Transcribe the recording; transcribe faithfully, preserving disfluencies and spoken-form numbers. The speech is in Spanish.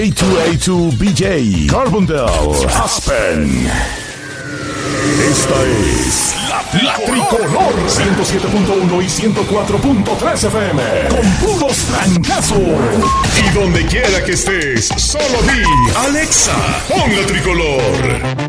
A dos A dos B J, Carbondale, Aspen. Esta es la, la Tricolor ciento siete punto uno y ciento cuatro punto tres F M. Con puros trancazos. Y donde quiera que estés, solo di Alexa, pon la Tricolor.